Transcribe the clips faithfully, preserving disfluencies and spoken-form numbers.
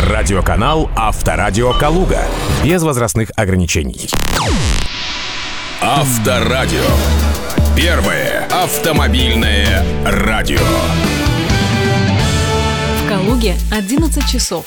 Радиоканал «Авторадио Калуга». Без возрастных ограничений. Авторадио. Первое автомобильное радио. В Калуге одиннадцать часов.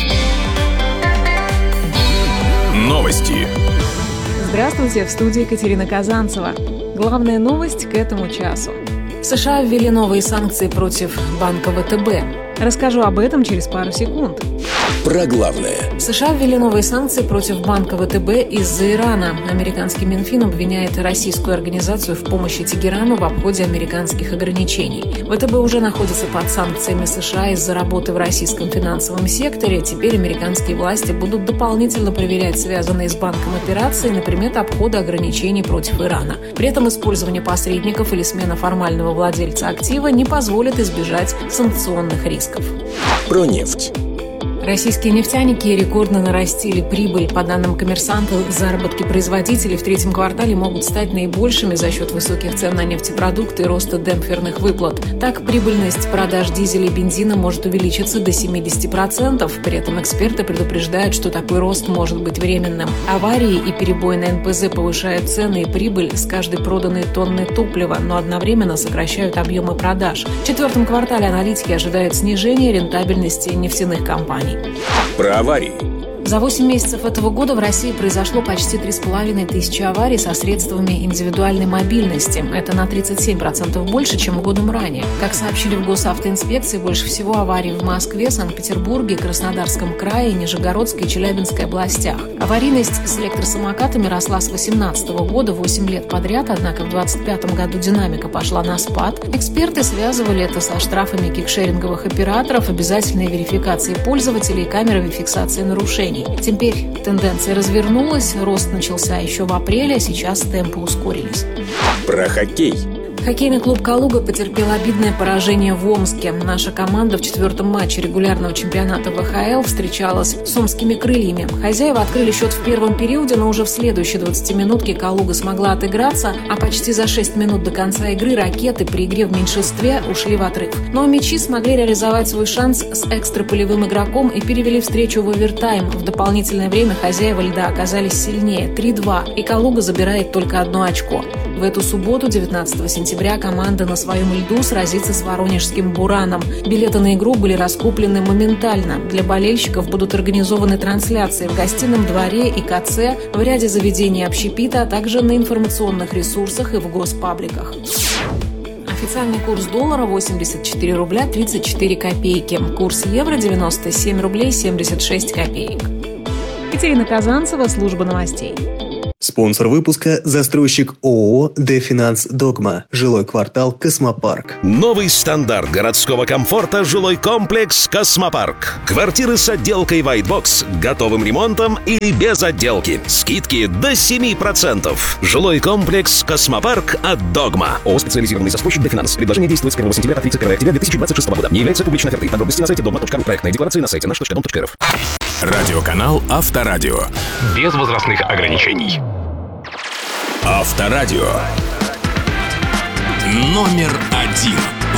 Новости. Здравствуйте, в студии Екатерина Казанцева. Главная новость к этому часу. В США ввели новые санкции против банка вэ тэ бэ. Расскажу об этом через пару секунд. Про главное. В США ввели новые санкции против банка вэ тэ бэ из-за Ирана. Американский Минфин обвиняет российскую организацию в помощи Тегерану в обходе американских ограничений. вэ тэ бэ уже находится под санкциями США из-за работы в российском финансовом секторе. Теперь американские власти будут дополнительно проверять связанные с банком операции на предмет обхода ограничений против Ирана. При этом использование посредников или смена формального владельца актива не позволит избежать санкционных рисков. Про нефть. Российские нефтяники рекордно нарастили прибыль. По данным «Коммерсанта», заработки производителей в третьем квартале могут стать наибольшими за счет высоких цен на нефтепродукты и роста демпферных выплат. Так, прибыльность продаж дизеля и бензина может увеличиться до семьдесят процентов. При этом эксперты предупреждают, что такой рост может быть временным. Аварии и перебои на эн пэ зэ повышают цены и прибыль с каждой проданной тонны топлива, но одновременно сокращают объемы продаж. В четвертом квартале аналитики ожидают снижения рентабельности нефтяных компаний. Про аварии. За восемь месяцев этого года в России произошло почти три с половиной тысячи аварий со средствами индивидуальной мобильности. Это на тридцать семь процентов больше, чем годом ранее. Как сообщили в госавтоинспекции, больше всего аварий в Москве, Санкт-Петербурге, Краснодарском крае, Нижегородской и Челябинской областях. Аварийность с электросамокатами росла с две тысячи восемнадцатого года восемь лет подряд, однако в две тысячи двадцать пятом году динамика пошла на спад. Эксперты связывали это со штрафами кикшеринговых операторов, обязательной верификацией пользователей и камерами фиксации нарушений. Теперь тенденция развернулась, рост начался еще в апреле, а сейчас темпы ускорились. Про хоккей. Хоккейный клуб «Калуга» потерпел обидное поражение в Омске. Наша команда в четвертом матче регулярного чемпионата вэ ха эл встречалась с омскими крыльями. Хозяева открыли счет в первом периоде, но уже в следующей двадцатиминутке «Калуга» смогла отыграться, а почти за шесть минут до конца игры «Ракеты» при игре в меньшинстве ушли в отрыв. Но мячи смогли реализовать свой шанс с экстраполевым игроком и перевели встречу в овертайм. В дополнительное время хозяева льда оказались сильнее – три-два, и «Калуга» забирает только одно очко. В эту субботу, девятнадцатого сентября, команда на своем льду сразится с воронежским «Бураном». Билеты на игру были раскуплены моментально. Для болельщиков будут организованы трансляции в гостином дворе и ка цэ, в ряде заведений общепита, а также на информационных ресурсах и в госпабликах. Официальный курс доллара восемьдесят четыре рубля тридцать четыре копейки. Курс евро девяносто семь рублей семьдесят шесть копеек. Екатерина Казанцева, служба новостей. Спонсор выпуска – застройщик ООО «Дефинанс Догма». Жилой квартал «Космопарк». Новый стандарт городского комфорта жилой комплекс «Космопарк». Квартиры с отделкой White Box, готовым ремонтом или без отделки. Скидки до семь процентов. Жилой комплекс «Космопарк» от «Догма». ООО «Специализированный застройщик Дефинанс». Предложение действует с первого сентября по тридцать первое октября две тысячи двадцать шестого года. Не является публичной офертой. Подробности на сайте догма точка ру. Проектная декларация на сайте наш точка дом точка эр эф. Радиоканал «Авторадио». Без возрастных ограничений. Авторадио. Номер один.